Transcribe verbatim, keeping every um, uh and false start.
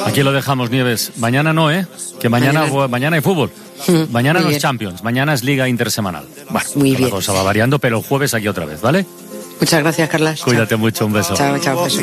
Aquí lo dejamos, Nieves. Mañana no, ¿eh? Que mañana, mañana... mañana hay fútbol. Mm, mañana no es Champions, mañana es Liga Intersemanal. Bueno, muy bien. La cosa va variando, pero el jueves aquí otra vez, ¿vale? Muchas gracias, Carlas. Cuídate chao. mucho, un beso. Chao, chao, Jesús.